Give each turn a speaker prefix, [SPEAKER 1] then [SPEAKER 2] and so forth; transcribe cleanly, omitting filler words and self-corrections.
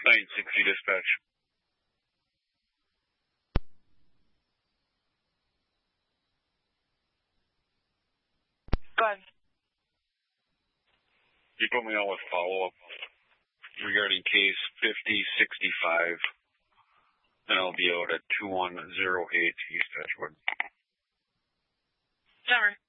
[SPEAKER 1] 960 dispatch.
[SPEAKER 2] Go ahead.
[SPEAKER 1] You put me on with follow-up regarding case 5065, and I'll be out at 2108 East Edgewood.
[SPEAKER 2] Summer.